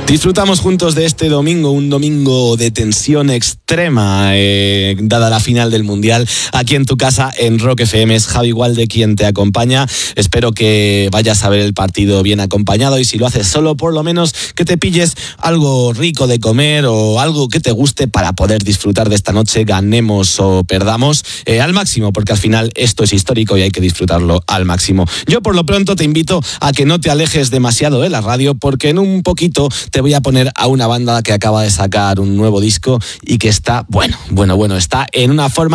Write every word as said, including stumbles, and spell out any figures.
Disfrutamos juntos de este domingo, un domingo de tensión extrema, eh, dada la final del Mundial, aquí en tu casa, en Rock F M. Es Javi Gualde quien te acompaña. Espero que vayas a ver el partido bien acompañado, y si lo haces solo, por lo menos que te pilles algo rico de comer o algo que te guste para poder disfrutar de esta noche, ganemos o perdamos, eh, al máximo, porque al final esto es histórico y hay que disfrutarlo al máximo. Yo por lo pronto te invito a que no te alejes demasiado de la radio, porque en un poquito te voy a poner a una banda que acaba de sacar un nuevo disco y que está, bueno, bueno, bueno, está en una forma